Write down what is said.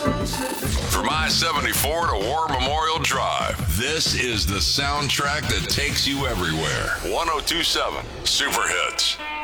From I-74 to War Memorial Drive, this is the soundtrack that takes you everywhere. 102.7 Super Hits.